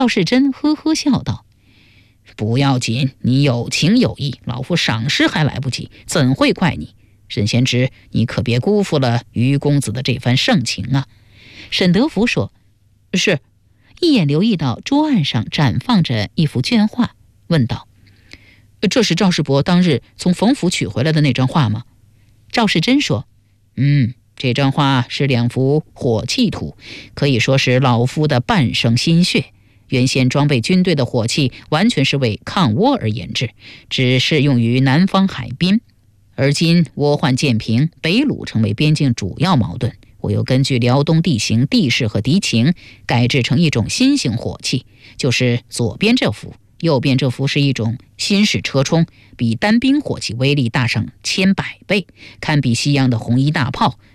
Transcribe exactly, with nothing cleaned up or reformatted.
赵世珍呵呵笑道：不要紧，你有情有义，老夫赏识还来不及，怎会怪你？沈贤侄，你可别辜负了于公子的这番盛情啊。沈德福说：是。一眼留意到桌案上展放着一幅绢画，问道：这是赵世伯当日从冯府取回来的那张画吗？赵世珍说：嗯，这张画是两幅火器图，可以说是老夫的半生心血。原先装备军队的火器完全是为抗倭而研制，只适用于南方海滨。而今倭患渐平，北虏成为边境主要矛盾，我又根据辽东地形、地势和敌情，改制成一种新型火器，就是左边这幅，右边这幅是一种新式车冲，比单兵火器威力大上千百倍，堪比西洋的红衣大炮，